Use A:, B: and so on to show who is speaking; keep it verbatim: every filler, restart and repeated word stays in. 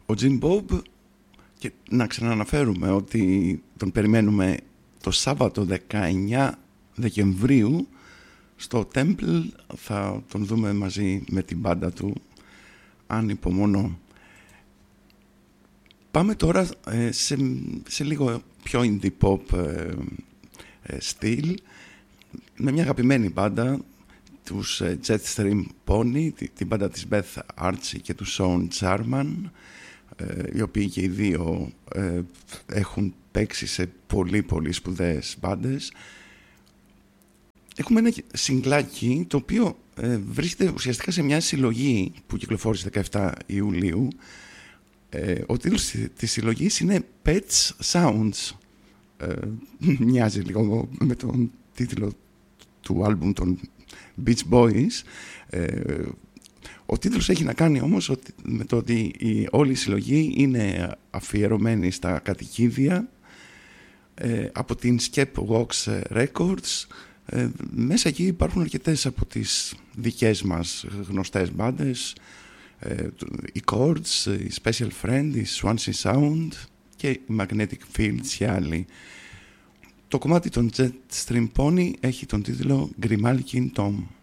A: Ο Jim Bob, και να ξαναναφέρουμε ότι τον περιμένουμε το Σάββατο δεκαεννιά Δεκεμβρίου στο Temple. Θα τον δούμε μαζί με την μπάντα του, αν υπομονώ. Πάμε τώρα ε, σε, σε λίγο πιο indie pop ε, ε, στυλ, με μια αγαπημένη μπάντα, τους ε, Jetstream Pony, την, την μπάντα της Beth Archie και του Sean Charman, ε, οι οποίοι και οι δύο ε, έχουν παίξει σε πολύ πολύ σπουδαίες μπάντες. Έχουμε ένα συγκλάκι το οποίο ε, βρίσκεται ουσιαστικά σε μια συλλογή που κυκλοφόρησε δεκαεφτά Ιουλίου. Ε, ο τίτλος της συλλογής είναι Pets Sounds. Ε, μοιάζει λίγο με τον τίτλο του άλμπουμ των Beach Boys. Ε, ο τίτλος έχει να κάνει όμως ότι, με το ότι η όλη η συλλογή είναι αφιερωμένη στα κατοικίδια ε, από την Skep Walks Records. Ε, μέσα εκεί υπάρχουν αρκετές από τις δικές μας γνωστές μπάντες, ε, οι Chords, οι Special Friend, οι Swansea Sound και οι Magnetic Fields και άλλοι. Το κομμάτι των Jetstream Pony έχει τον τίτλο Grimalkin Tom.